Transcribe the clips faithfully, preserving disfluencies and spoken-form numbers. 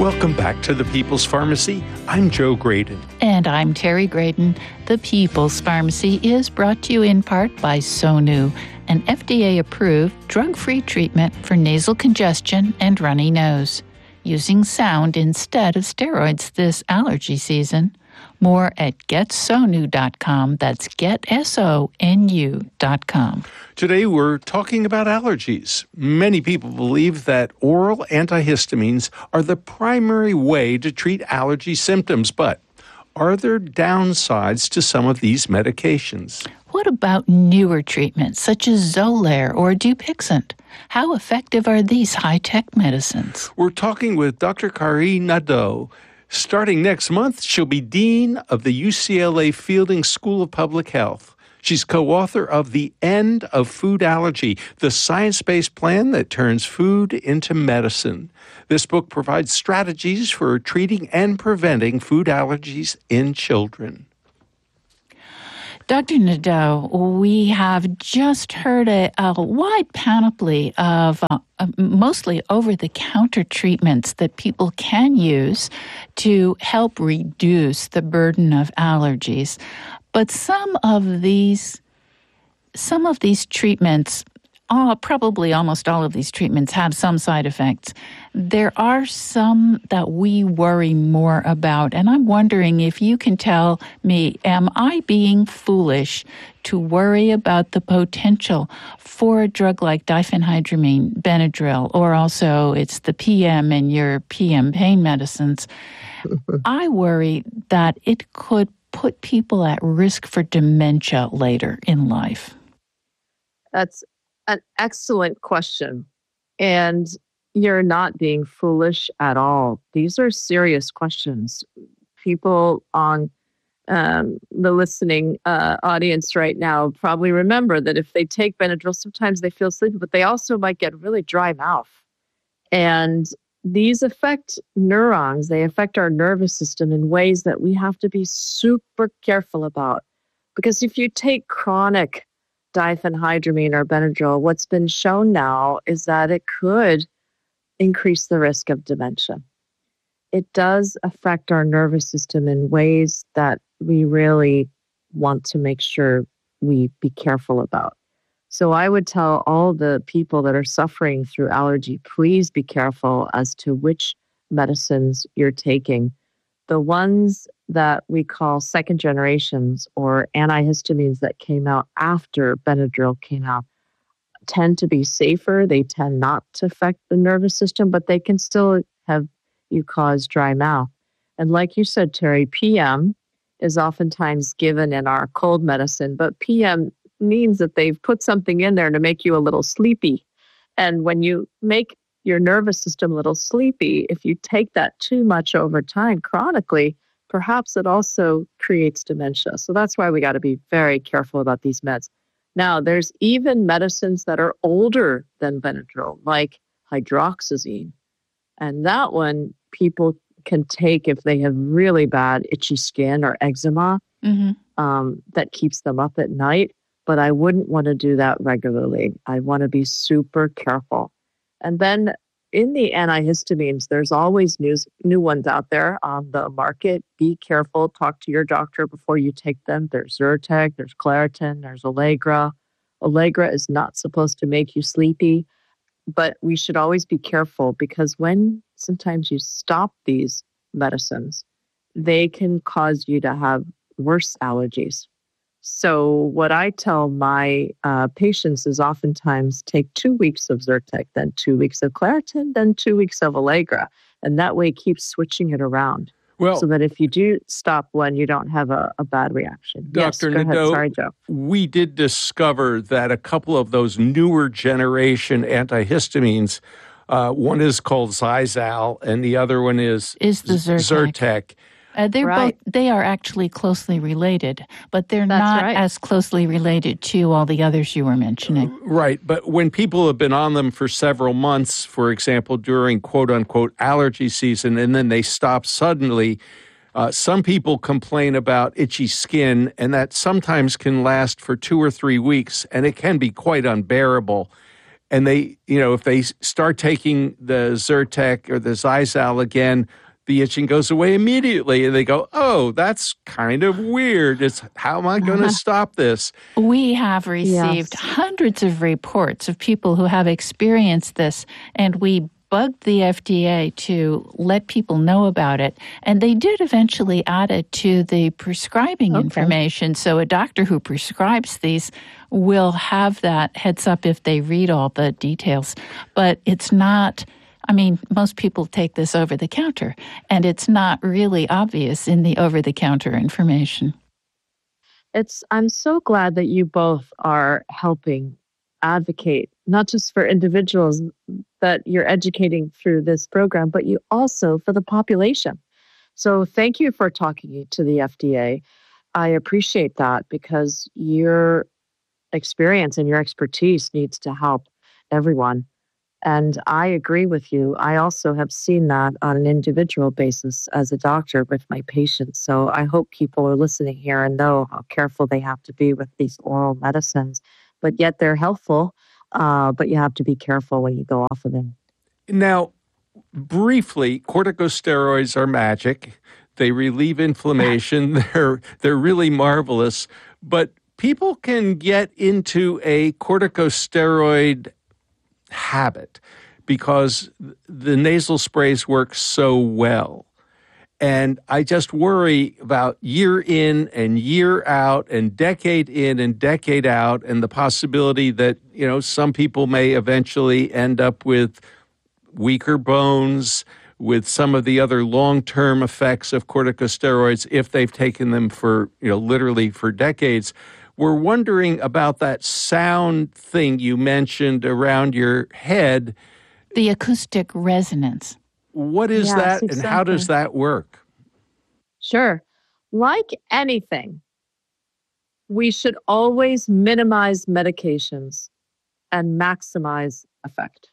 Welcome back to the People's Pharmacy. I'm Joe Graydon. And I'm Terry Graydon. The People's Pharmacy is brought to you in part by Sonu, an F D A-approved drug-free treatment for nasal congestion and runny nose, using sound instead of steroids this allergy season. More at get sonu dot com. That's get S O N U dot com. Today we're talking about allergies. Many people believe that oral antihistamines are the primary way to treat allergy symptoms, but are there downsides to some of these medications? What about newer treatments such as Xolair or Dupixent? How effective are these high-tech medicines? We're talking with Doctor Carrie Nadeau. Starting next month, she'll be Dean of the U C L A Fielding School of Public Health. She's co-author of The End of Food Allergy, the science-based plan that turns food into medicine. This book provides strategies for treating and preventing food allergies in children. Doctor Nadeau, we have just heard a, a wide panoply of uh, mostly over-the-counter treatments that people can use to help reduce the burden of allergies. But some of these, some of these treatments, uh, probably almost all of these treatments, have some side effects. There are some that we worry more about, and I'm wondering if you can tell me, am I being foolish to worry about the potential for a drug like diphenhydramine, Benadryl, or also it's the P M in your P M pain medicines? I worry that it could put people at risk for dementia later in life. That's an excellent question. And you're not being foolish at all. These are serious questions. People on um, the listening uh, audience right now probably remember that if they take Benadryl, sometimes they feel sleepy, but they also might get really dry mouth. And these affect neurons. They affect our nervous system in ways that we have to be super careful about. Because if you take chronic diphenhydramine or Benadryl, what's been shown now is that it could increase the risk of dementia. It does affect our nervous system in ways that we really want to make sure we be careful about. So I would tell all the people that are suffering through allergy, please be careful as to which medicines you're taking. The ones that we call second generations or antihistamines that came out after Benadryl came out tend to be safer. They tend not to affect the nervous system, but they can still have you cause dry mouth. And like you said, Terry, P M is oftentimes given in our cold medicine, but P M means that they've put something in there to make you a little sleepy. And when you make your nervous system a little sleepy, if you take that too much over time chronically, perhaps it also creates dementia. So that's why we got to be very careful about these meds. Now, there's even medicines that are older than Benadryl, like hydroxyzine. And that one people can take if they have really bad itchy skin or eczema mm-hmm. um, that keeps them up at night. But I wouldn't want to do that regularly. I want to be super careful. And then in the antihistamines, there's always news, new ones out there on the market. Be careful. Talk to your doctor before you take them. There's Zyrtec, there's Claritin, there's Allegra. Allegra is not supposed to make you sleepy, but we should always be careful because when sometimes you stop these medicines, they can cause you to have worse allergies. So what I tell my uh, patients is oftentimes take two weeks of Zyrtec, then two weeks of Claritin, then two weeks of Allegra. And that way keep switching it around. Well, so that if you do stop one, you don't have a, a bad reaction. Doctor Yes, go Nadeau, ahead. Sorry, Joe. We did discover that a couple of those newer generation antihistamines, uh, one is called Xyzal and the other one is, is the Zyrtec. Zyrtec. Uh, they're right. both, they are actually closely related, but they're That's not right. as closely related to all the others you were mentioning. Right. But when people have been on them for several months, for example, during quote unquote allergy season, and then they stop suddenly, uh, some people complain about itchy skin, and that sometimes can last for two or three weeks, and it can be quite unbearable. and they, you know, if they start taking the Zyrtec or the Zizal again, the itching goes away immediately. And they go, oh, that's kind of weird. It's how am I going to stop this? We have received Yes. hundreds of reports of people who have experienced this, and we bugged the F D A to let people know about it. And they did eventually add it to the prescribing Okay. information. So a doctor who prescribes these will have that heads up if they read all the details. But it's not, I mean, most people take this over the counter, and it's not really obvious in the over the counter information. It's I'm so glad that you both are helping advocate, not just for individuals that you're educating through this program, but you also for the population. So thank you for talking to the F D A. I appreciate that because your experience and your expertise needs to help everyone. And I agree with you. I also have seen that on an individual basis as a doctor with my patients. So I hope people are listening here and know how careful they have to be with these oral medicines. But yet they're helpful, uh, but you have to be careful when you go off of them. Now, briefly, corticosteroids are magic. They relieve inflammation. They're they're really marvelous. But people can get into a corticosteroid habit because the nasal sprays work so well. And I just worry about year in and year out and decade in and decade out and the possibility that, you know, some people may eventually end up with weaker bones, with some of the other long-term effects of corticosteroids if they've taken them for, you know, literally for decades. We're wondering about that sound thing you mentioned around your head. The acoustic resonance. What is Yes, that, and how does exactly. that work? Sure. Like anything, we should always minimize medications and maximize effect.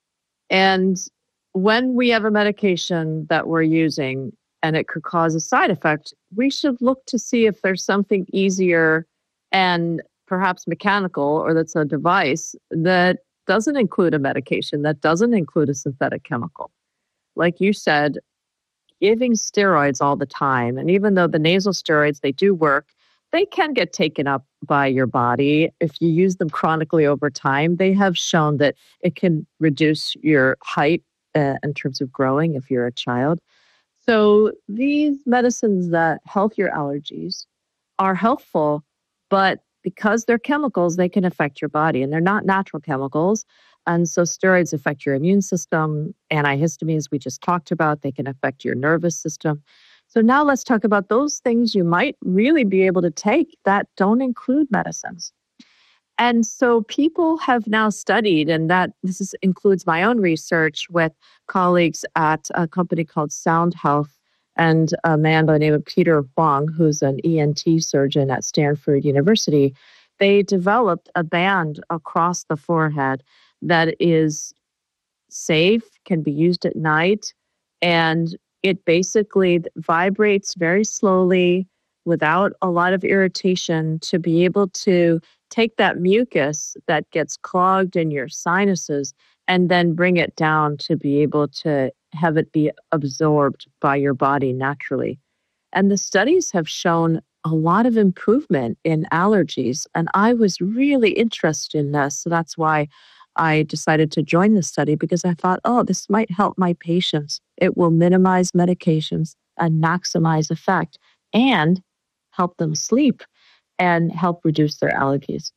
And when we have a medication that we're using and it could cause a side effect, we should look to see if there's something easier and perhaps mechanical or that's a device that doesn't include a medication, that doesn't include a synthetic chemical. Like you said, giving steroids all the time, and even though the nasal steroids, they do work, they can get taken up by your body. If you use them chronically over time, they have shown that it can reduce your height uh, in terms of growing if you're a child. So these medicines that help your allergies are helpful, but because they're chemicals, they can affect your body, and they're not natural chemicals. And so steroids affect your immune system. Antihistamines, we just talked about, they can affect your nervous system. So now let's talk about those things you might really be able to take that don't include medicines. And so people have now studied, and that this is, includes my own research with colleagues at a company called Sound Health and a man by the name of Peter Huang, who's an E N T surgeon at Stanford University. They developed a band across the forehead that is safe, can be used at night, and it basically vibrates very slowly without a lot of irritation to be able to take that mucus that gets clogged in your sinuses and then bring it down to be able to have it be absorbed by your body naturally. And the studies have shown a lot of improvement in allergies. And I was really interested in this. So that's why I decided to join the study, because I thought, oh, this might help my patients. It will minimize medications and maximize effect and help them sleep and help reduce their allergies.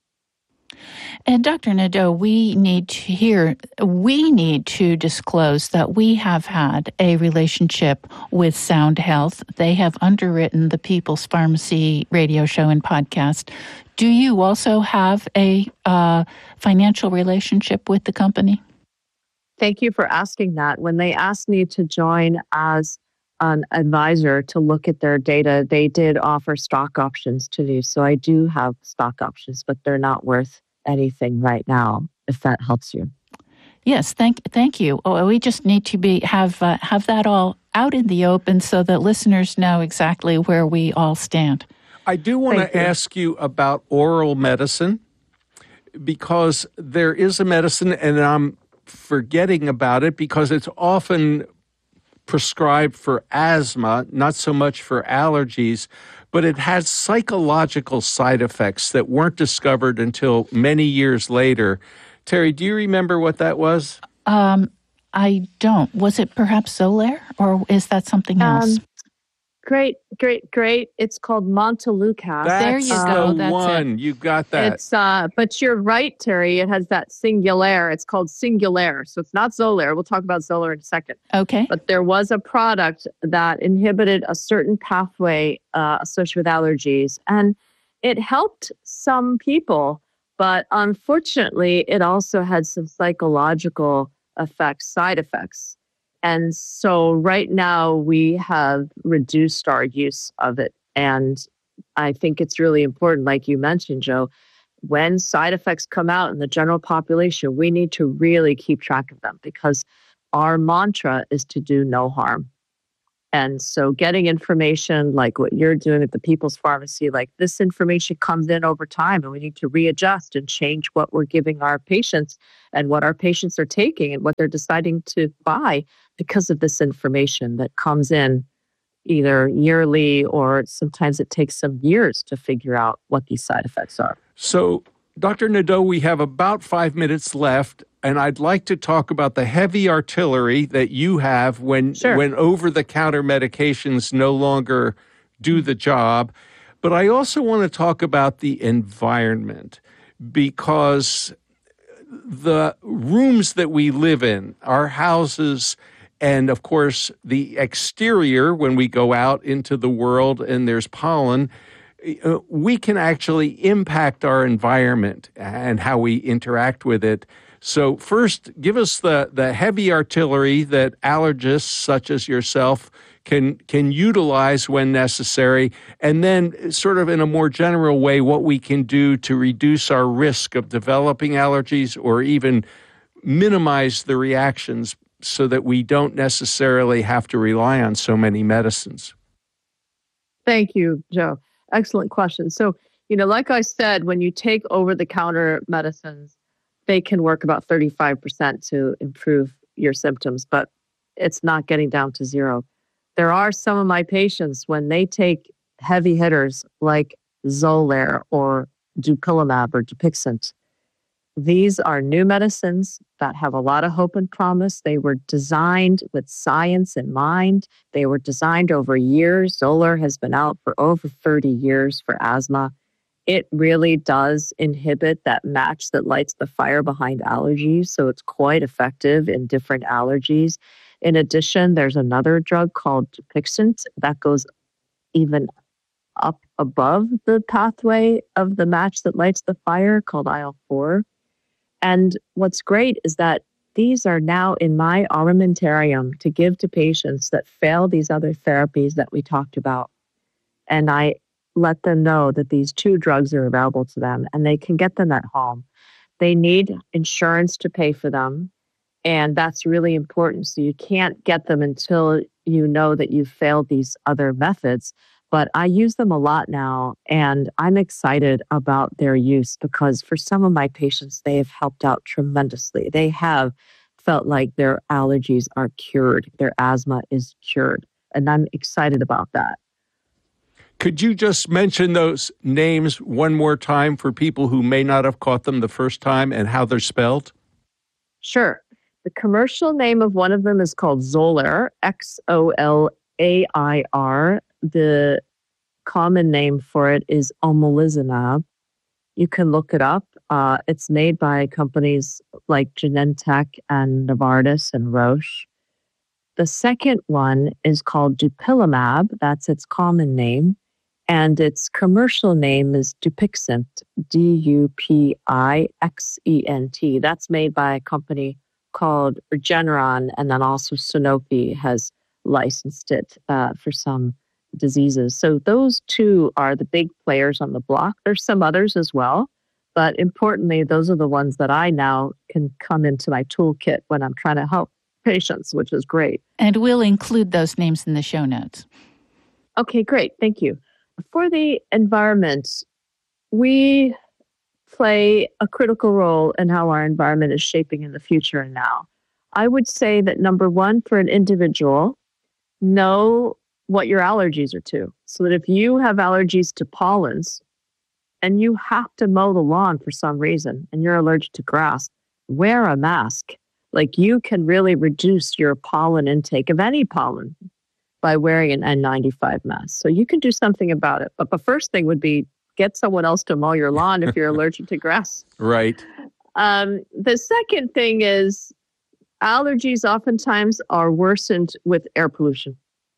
And Doctor Nadeau, we need to hear, we need to disclose that we have had a relationship with Sound Health. They have underwritten the People's Pharmacy radio show and podcast. Do you also have a uh, financial relationship with the company? Thank you for asking that. When they asked me to join as an advisor to look at their data, they did offer stock options to do. So I do have stock options, but they're not worth anything right now, if that helps you. Yes, thank thank you. Oh, we just need to be have uh, have that all out in the open so that listeners know exactly where we all stand. I do want Thank to you. ask you about oral medicine. because there is a medicine, and I'm forgetting about it because it's often prescribed for asthma, not so much for allergies, but it has psychological side effects that weren't discovered until many years later. Terry, do you remember what that was? Um, I don't. Was it perhaps Xolair, or is that something else? Um, great, great, great. It's called Montelukast. That's There you go. the That's one. it. You got that. It's uh, but you're right, Terry. It has that singular. It's called Singulair, so it's not Xolair. We'll talk about Xolair in a second. Okay. But there was a product that inhibited a certain pathway uh, associated with allergies, and it helped some people. But unfortunately, it also had some psychological effects, side effects. And so right now we have reduced our use of it. And I think it's really important, like you mentioned, Joe, when side effects come out in the general population, we need to really keep track of them because our mantra is to do no harm. And so getting information like what you're doing at the People's Pharmacy, like this information comes in over time and we need to readjust and change what we're giving our patients and what our patients are taking and what they're deciding to buy because of this information that comes in either yearly or sometimes it takes some years to figure out what these side effects are. So, Doctor Nadeau, we have about five minutes left, and I'd like to talk about the heavy artillery that you have when Sure. when over-the-counter medications no longer do the job. But I also want to talk about the environment because the rooms that we live in, our houses, and of course the exterior when we go out into the world and there's pollen, we can actually impact our environment and how we interact with it. So first, give us the, the heavy artillery that allergists such as yourself can can utilize when necessary, and then sort of in a more general way, what we can do to reduce our risk of developing allergies or even minimize the reactions so that we don't necessarily have to rely on so many medicines. Thank you, Joe. Excellent question. So, you know, like I said, when you take over-the-counter medicines, they can work about thirty-five percent to improve your symptoms, but it's not getting down to zero. There are some of my patients, when they take heavy hitters like Xolair or Dupilumab or Dupixent, these are new medicines that have a lot of hope and promise. They were designed with science in mind. They were designed over years. Xolair has been out for over thirty years for asthma. It really does inhibit that match that lights the fire behind allergies. So it's quite effective in different allergies. In addition, there's another drug called Dupixent that goes even up above the pathway of the match that lights the fire called I L four. And what's great is that these are now in my armamentarium to give to patients that fail these other therapies that we talked about. And I let them know that these two drugs are available to them and they can get them at home. They need insurance to pay for them. And that's really important. So you can't get them until you know that you've failed these other methods. But I use them a lot now, and I'm excited about their use because for some of my patients, they have helped out tremendously. They have felt like their allergies are cured, their asthma is cured, and I'm excited about that. Could you just mention those names one more time for people who may not have caught them the first time and how they're spelled? Sure. The commercial name of one of them is called Xolair, X O L A I R. The common name for it is omalizumab. You can look it up. Uh, it's made by companies like Genentech and Novartis and Roche. The second one is called Dupilumab. That's its common name. And its commercial name is Dupixent, D U P I X E N T. That's made by a company called Regeneron, and then also Sanofi has licensed it uh, for some diseases. So those two are the big players on the block. There's some others as well, but importantly, those are the ones that I now can come into my toolkit when I'm trying to help patients, which is great. And we'll include those names in the show notes. Okay, great. Thank you. For the environment, we play a critical role in how our environment is shaping in the future and now. I would say that number one, for an individual, know what your allergies are to. So that if you have allergies to pollens and you have to mow the lawn for some reason and you're allergic to grass, wear a mask. Like, you can really reduce your pollen intake of any pollen by wearing an N ninety-five mask. So you can do something about it. But the first thing would be get someone else to mow your lawn if you're allergic to grass. Right. Um, the second thing is allergies oftentimes are worsened with air pollution.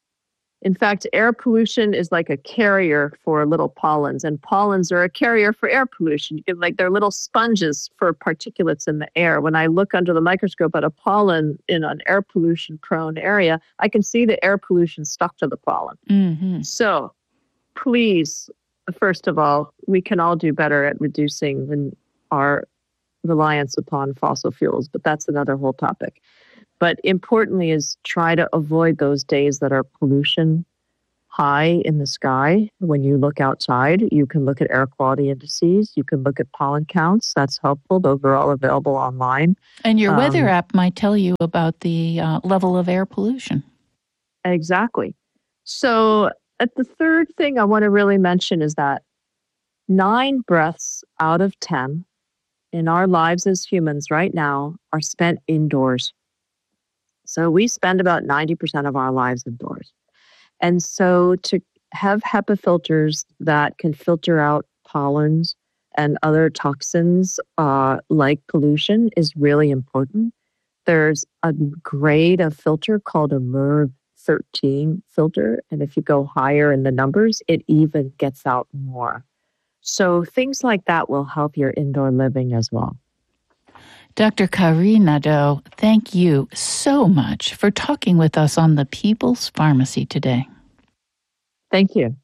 In fact, air pollution is like a carrier for little pollens, and pollens are a carrier for air pollution. You can, like, they're little sponges for particulates in the air. When I look under the microscope at a pollen in an air pollution prone area, I can see the air pollution stuck to the pollen. Mm-hmm. So please, first of all, we can all do better at reducing the, our reliance upon fossil fuels, but that's another whole topic. But importantly is try to avoid those days that are pollution high in the sky. When you look outside, you can look at air quality indices. You can look at pollen counts. That's helpful. Those are all available online. And your Um, weather app might tell you about the uh, level of air pollution. Exactly. So at the third thing I want to really mention is that nine breaths out of ten in our lives as humans right now are spent indoors. So we spend about ninety percent of our lives indoors. And so to have HEPA filters that can filter out pollens and other toxins uh, like pollution is really important. There's a grade of filter called a M E R V thirteen filter. And if you go higher in the numbers, it even gets out more. So things like that will help your indoor living as well. Doctor Carrie Nadeau, thank you so much for talking with us on the People's Pharmacy today. Thank you.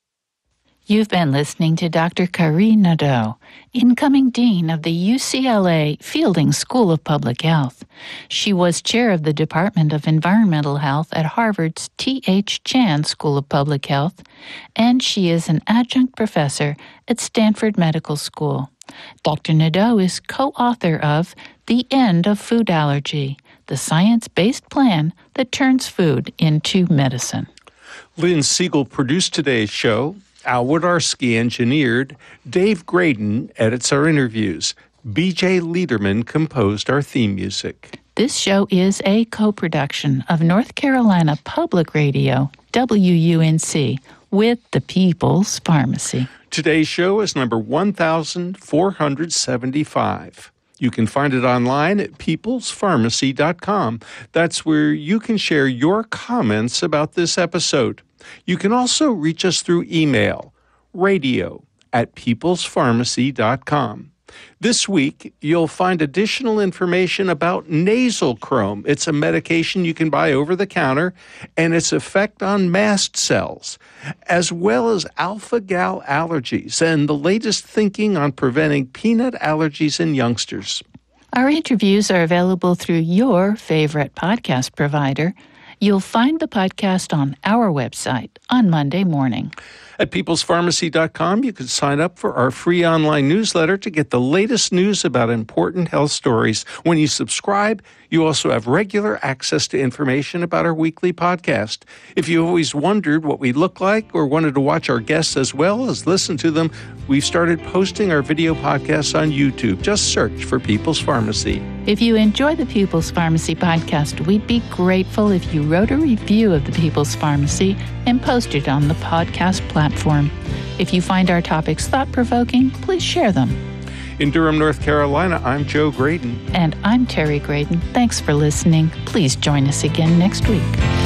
You've been listening to Doctor Carrie Nadeau, incoming dean of the U C L A Fielding School of Public Health. She was chair of the Department of Environmental Health at Harvard's T H Chan School of Public Health, and she is an adjunct professor at Stanford Medical School. Doctor Nadeau is co-author of The End of Food Allergy, the science-based plan that turns food into medicine. Lynn Siegel produced today's show. Al Wodarski engineered. Dave Graydon edits our interviews. B J Liederman composed our theme music. This show is a co-production of North Carolina Public Radio, W U N C, with the People's Pharmacy. Today's show is number one thousand four hundred seventy-five. You can find it online at peoples pharmacy dot com. That's where you can share your comments about this episode. You can also reach us through email, radio at peoples pharmacy dot com. This week, you'll find additional information about nasal chrome. It's a medication you can buy over the counter and its effect on mast cells, as well as alpha-gal allergies and the latest thinking on preventing peanut allergies in youngsters. Our interviews are available through your favorite podcast provider. You'll find the podcast on our website on Monday morning. At peoples pharmacy dot com, you can sign up for our free online newsletter to get the latest news about important health stories. When you subscribe, you also have regular access to information about our weekly podcast. If you always wondered what we look like or wanted to watch our guests as well as listen to them, we've started posting our video podcasts on YouTube. Just search for People's Pharmacy. If you enjoy the People's Pharmacy podcast, we'd be grateful if you wrote a review of the People's Pharmacy and posted it on the podcast platform. If you find our topics thought-provoking, please share them. In Durham, North Carolina, I'm Joe Graydon. And I'm Terry Graydon. Thanks for listening. Please join us again next week.